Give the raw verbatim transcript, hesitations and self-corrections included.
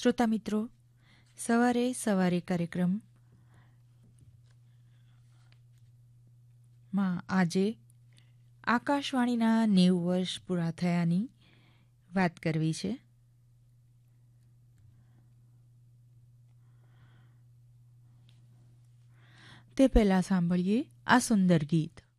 શ્રોતા મિત્રો, સવારે સવારે કાર્યક્રમમાં આજે આકાશવાણીના નેવું વર્ષ પૂરા થયાની વાત કરવી છે. તે પહેલાં સાંભળીએ આ સુંદર ગીત.